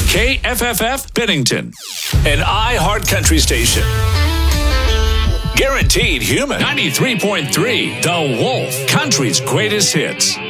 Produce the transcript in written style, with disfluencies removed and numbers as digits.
KFFF Bennington, an iHeart Country station. Guaranteed human. 93.3 The Wolf, country's greatest hits.